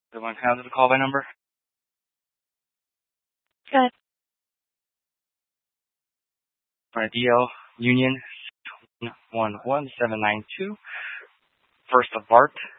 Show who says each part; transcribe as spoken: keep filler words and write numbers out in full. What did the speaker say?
Speaker 1: The one can I have the call by number?
Speaker 2: Good.
Speaker 1: All right, D L Union one one seven nine two. First of Bart.